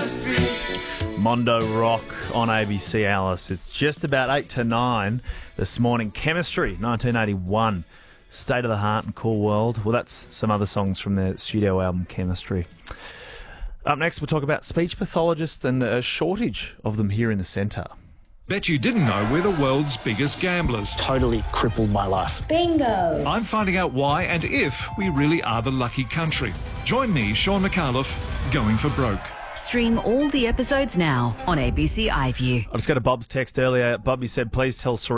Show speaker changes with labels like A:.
A: Mondo Rock on ABC, Alice. It's just about 8 to 9 this morning. Chemistry, 1981. State of the Heart and Cool World. Well, that's some other songs from their studio album, Chemistry. Up next, we'll talk about speech pathologists and a shortage of them here in the centre.
B: Bet you didn't know we're the world's biggest gamblers.
C: Totally crippled my life.
D: Bingo!
B: I'm finding out why and if we really are the lucky country. Join me, Sean McAuliffe, Going for Broke.
E: Stream all the episodes now on ABC iView.
A: I just got a Bob's text earlier. Bobby said, please tell Serena